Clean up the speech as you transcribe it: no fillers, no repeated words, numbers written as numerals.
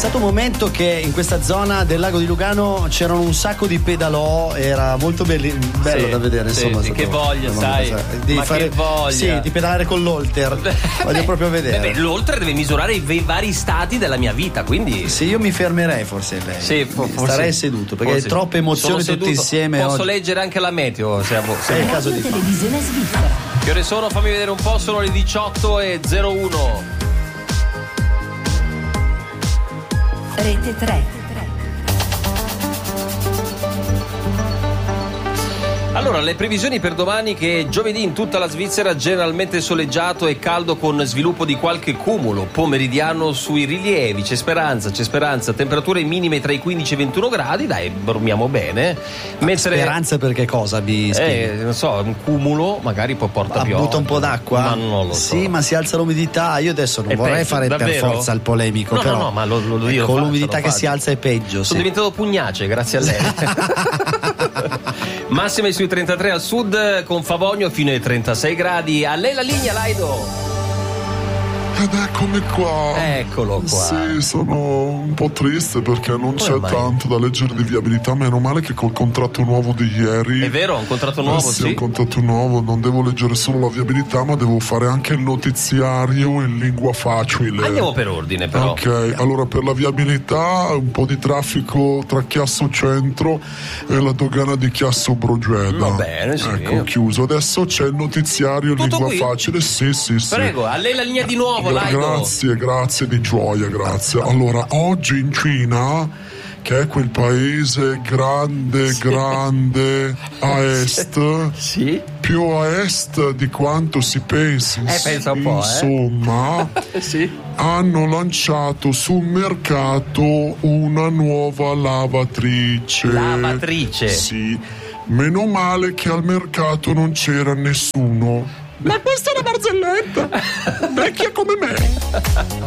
stato un momento che in questa zona del lago di Lugano c'erano un sacco di pedalò, era molto bello da vedere, insomma. Sì, che voglia, sai. Che voglia. Sì, di pedalare con l'Holter. Voglio proprio vedere. Beh, l'Holter deve misurare i vari stati della mia vita, quindi. Sì, io mi fermerei forse lei. Sì, forse. Starei seduto perché forse. è troppe emozioni tutte insieme. Posso leggere anche la meteo se è il caso di televisione svizzera. Che ore sono? Fammi vedere un po', sono le 18:01. Rete 3. Allora, le previsioni per domani: che giovedì in tutta la Svizzera generalmente soleggiato e caldo con sviluppo di qualche cumulo pomeridiano sui rilievi, c'è speranza, temperature minime tra i 15 e i 21 gradi, dai, dormiamo bene. Mentre speranza perché cosa? Non so, un cumulo magari poi porta pioggia. Butta un po' d'acqua? Ma non lo so. Sì, ma si alza l'umidità, io adesso non vorrei fare davvero? Per forza il polemico, però no, ma lo dico, con l'umidità che si alza è peggio. Sono diventato pugnace grazie a lei. Massime sui 33 al sud, con Favogno fino ai 36 gradi. A lei la linea, Laido. Ed eccomi qua. Eccolo qua. Sì, sono un po' triste perché non c'è tanto da leggere di viabilità. Meno male che col contratto nuovo di ieri. È vero, un contratto nuovo, sì. Un contratto nuovo, non devo leggere solo la viabilità, ma devo fare anche il notiziario in lingua facile. Andiamo per ordine, però. Ok, allora per la viabilità un po' di traffico tra Chiasso Centro e la dogana di Chiasso Brogeda. Va bene, sì. Ecco, chiuso. Adesso c'è il notiziario in lingua facile. Sì. Prego, a lei la linea di nuovo. Grazie di gioia, grazie. Allora, oggi in Cina, che è quel paese grande a est, sì, più a est di quanto si pensi, pensa un po', insomma, sì, hanno lanciato sul mercato una nuova lavatrice. Lavatrice? Sì, meno male che al mercato non c'era nessuno. Ma questa è una barzelletta, vecchia come me.